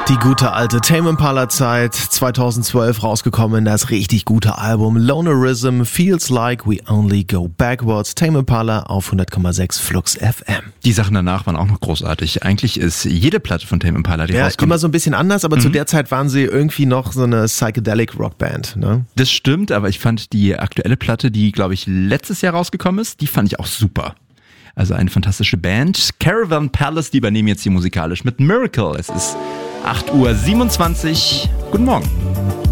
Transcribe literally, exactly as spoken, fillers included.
Die gute alte Tame Impala Zeit, zweitausendzwölf rausgekommen, das richtig gute Album Lonerism, Feels Like We Only Go Backwards, Tame Impala auf hundert Komma sechs Flux F M. Die Sachen danach waren auch noch großartig. Eigentlich ist jede Platte von Tame Impala, die ja, rauskommt... immer so ein bisschen anders, aber mhm. zu der Zeit waren sie irgendwie noch so eine Psychedelic Rockband, ne? Das stimmt, aber ich fand die aktuelle Platte, die, glaube ich, letztes Jahr rausgekommen ist, die fand ich auch super. Also eine fantastische Band. Caravan Palace, die übernehmen jetzt hier musikalisch mit Miracle. Es ist acht Uhr siebenundzwanzig. Guten Morgen.